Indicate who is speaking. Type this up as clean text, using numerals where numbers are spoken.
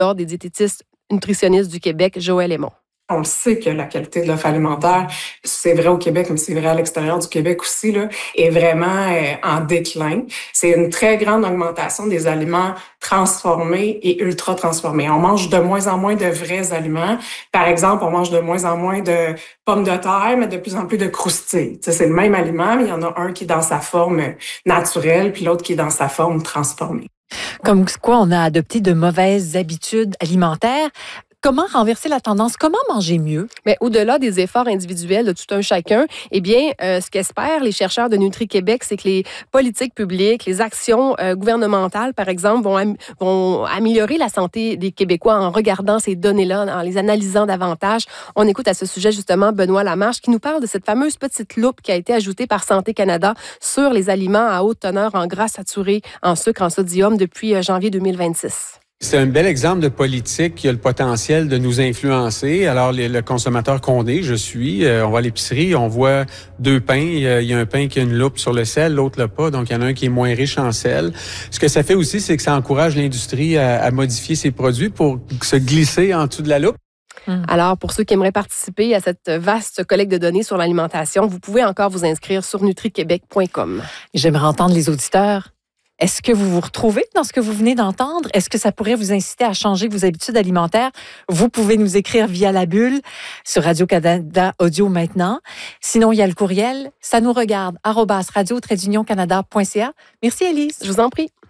Speaker 1: l'Ordre des diététistes nutritionnistes du Québec, Joël Aymon.
Speaker 2: On le sait que la qualité de l'offre alimentaire, c'est vrai au Québec, mais c'est vrai à l'extérieur du Québec aussi, là, est vraiment en déclin. C'est une très grande augmentation des aliments transformés et ultra transformés. On mange de moins en moins de vrais aliments. Par exemple, on mange de moins en moins de pommes de terre, mais de plus en plus de croustilles. C'est le même aliment, mais il y en a un qui est dans sa forme naturelle, puis l'autre qui est dans sa forme transformée.
Speaker 3: Comme quoi, on a adopté de mauvaises habitudes alimentaires. Comment renverser la tendance? Comment manger mieux?
Speaker 1: Mais au-delà des efforts individuels de tout un chacun, eh bien, ce qu'espèrent les chercheurs de Nutri-Québec, c'est que les politiques publiques, les actions gouvernementales, par exemple, vont améliorer la santé des Québécois en regardant ces données-là, en les analysant davantage. On écoute à ce sujet, justement, Benoît Lamarche, qui nous parle de cette fameuse petite loupe qui a été ajoutée par Santé Canada sur les aliments à haute teneur en gras saturé, en sucre, en sodium depuis janvier 2026.
Speaker 4: C'est un bel exemple de politique qui a le potentiel de nous influencer. Alors, le consommateur qu'on est, je suis, on va à l'épicerie, on voit deux pains. Il y a un pain qui a une loupe sur le sel, l'autre l'a pas. Donc, il y en a un qui est moins riche en sel. Ce que ça fait aussi, c'est que ça encourage l'industrie à modifier ses produits pour se glisser en dessous de la loupe.
Speaker 1: Alors, pour ceux qui aimeraient participer à cette vaste collecte de données sur l'alimentation, vous pouvez encore vous inscrire sur nutriquebec.com.
Speaker 3: J'aimerais entendre les auditeurs. Est-ce que vous vous retrouvez dans ce que vous venez d'entendre? Est-ce que ça pourrait vous inciter à changer vos habitudes alimentaires? Vous pouvez nous écrire via la bulle sur Radio-Canada Audio maintenant. Sinon, il y a le courriel. Ça nous regarde, @radio-canada.ca. Merci, Élise.
Speaker 1: Je vous en prie.